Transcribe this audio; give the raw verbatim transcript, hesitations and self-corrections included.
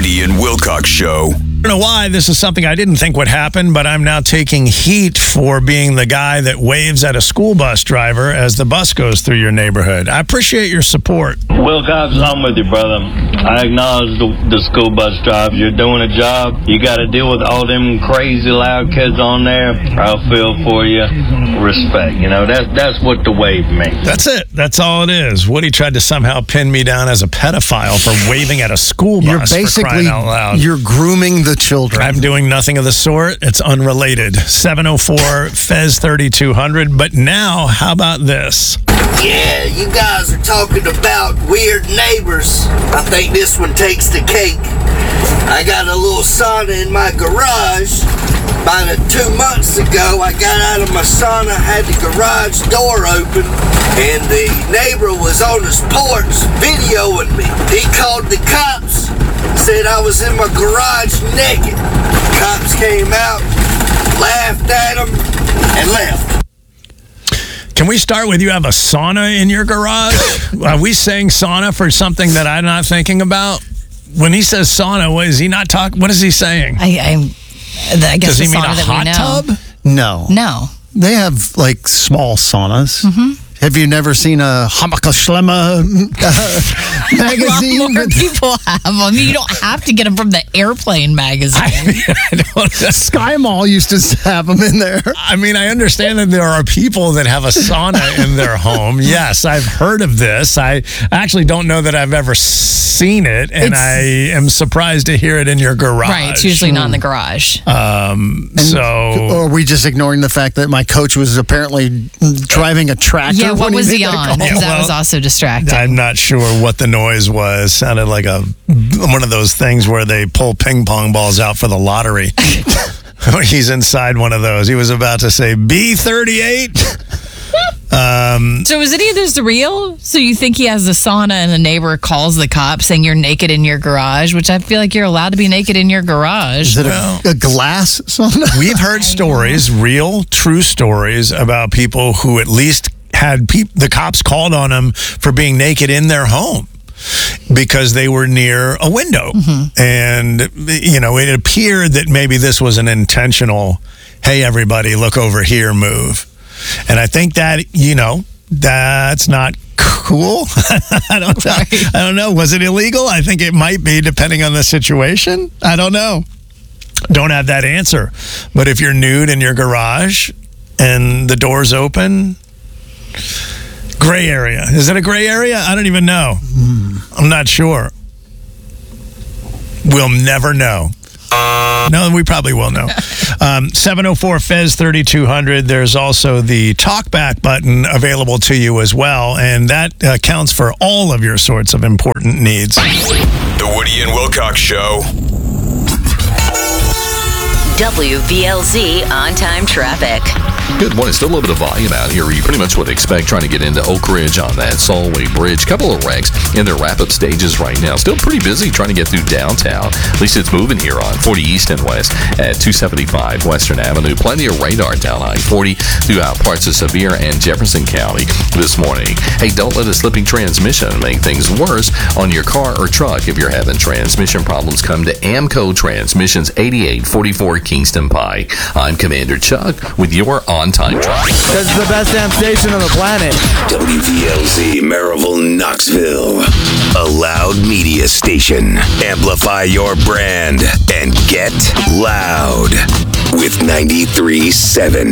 Woody and Wilcox Show. I don't know why this is something I didn't think would happen, but I'm now taking heat for being the guy that waves at a school bus driver as the bus goes through your neighborhood. I appreciate your support. Wilcox, I'm with you, brother. I acknowledge the, the school bus drivers. You're doing a job. You got to deal with all them crazy loud kids on there. I'll feel for you. Respect. You know, that, that's what the wave means. That's it. That's all it is. Woody tried to somehow pin me down as a pedophile for waving at a school bus. You're for basically, crying out loud. You're grooming the children. I'm doing nothing of the sort. It's unrelated. seven oh four Fez thirty-two hundred. But now, how about this? Yeah, you guys are talking about weird neighbors. I think this one takes the cake. I got a little sauna in my garage. About uh, two months ago, I got out of my sauna, had the garage door open, and the neighbor was on his porch videoing me. He called the cops, said I was in my garage naked. Cops came out, laughed at him, and left. Can we start with you have a sauna in your garage? Are we saying sauna for something that I'm not thinking about? When he says sauna, what is he not talking? What is he saying? I, I, I guess Does he the mean sauna a that hot we know. tub? No. No. They have, like, small saunas. Mm-hmm. Have you never seen a Hamakashlema uh, magazine? A lot more people have them. You don't have to get them from the airplane magazine. I, I don't, Sky Mall used to have them in there. I mean, I understand that there are people that have a sauna in their home. Yes, I've heard of this. I actually don't know that I've ever seen it, and It's- I am surprised to hear it in your garage. Right, it's usually not in the garage. Um, so, Or are we just ignoring the fact that my coach was apparently driving a tractor? yeah, what when was made he that on? call? Because that well, was also distracting. I'm not sure what the noise was. Sounded like a one of those things where they pull ping pong balls out for the lottery. He's inside one of those. He was about to say B thirty-eight. Um, So is any of this real? So you think he has the sauna and the neighbor calls the cops saying you're naked in your garage, which I feel like you're allowed to be naked in your garage. Is it Well- a, a glass sauna? We've heard stories, real, true stories about people who at least had peop- the cops called on them for being naked in their home because they were near a window. Mm-hmm. And, you know, it appeared that maybe this was an intentional, hey, everybody, look over here move. And I think that, you know, that's not cool. I don't know. Right. I don't know. Was it illegal? I think it might be, depending on the situation. I don't know. Don't have that answer. But if you're nude in your garage and the door's open, gray area. Is it a gray area? I don't even know. Mm. I'm not sure. We'll never know. No, we probably will know. Um, seven oh four Fez thirty-two hundred. There's also the talkback button available to you as well, and that uh, counts for all of your sorts of important needs. The Woody and Wilcox Show. W V L Z on-time traffic. Good morning. Still a little bit of volume out here. You pretty much would expect trying to get into Oak Ridge on that Solway Bridge. Couple of wrecks in their wrap-up stages right now. Still pretty busy trying to get through downtown. At least it's moving here on forty East and West at two seventy-five Western Avenue. Plenty of radar down I forty throughout parts of Sevier and Jefferson County this morning. Hey, don't let a slipping transmission make things worse on your car or truck. If you're having transmission problems, come to Amco Transmissions, eighty-eight forty-four Kingston Pike. I'm Commander Chuck with your on-time traffic. This is the best damn station on the planet. W V L Z Maryville, Knoxville. A loud media station. Amplify your brand and get loud with ninety-three point seven